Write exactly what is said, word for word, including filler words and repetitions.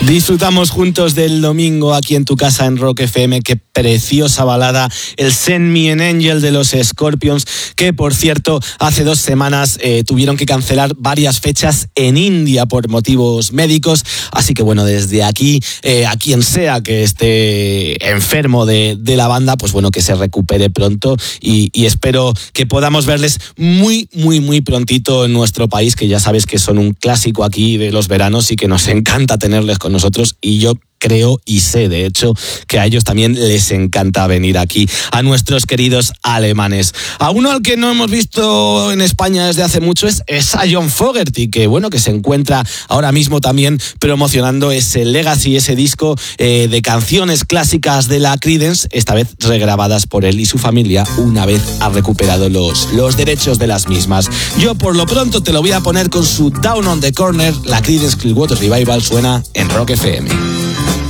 Disfrutamos juntos del domingo aquí en tu casa en Rock F M. Qué preciosa balada, el Send Me an Angel de los Scorpions, que por cierto hace dos semanas eh, tuvieron que cancelar varias fechas en India por motivos médicos. Así que bueno, desde aquí, eh, a quien sea que esté enfermo de, de la banda, pues bueno, que se recupere pronto y, y espero que podamos verles muy, muy, muy prontito en nuestro país, que ya sabes que son un clásico aquí de los veranos y que nos encanta tenerles con nosotros, y yo creo y sé, de hecho, que a ellos también les encanta venir aquí, a nuestros queridos alemanes. A uno al que no hemos visto en España desde hace mucho es, es a John Fogerty, que bueno, que se encuentra ahora mismo también promocionando ese Legacy, ese disco eh, de canciones clásicas de la Creedence, esta vez regrabadas por él y su familia, una vez ha recuperado los, los derechos de las mismas. Yo por lo pronto te lo voy a poner con su Down on the Corner. La Creedence Clearwater Revival suena en Rock F M.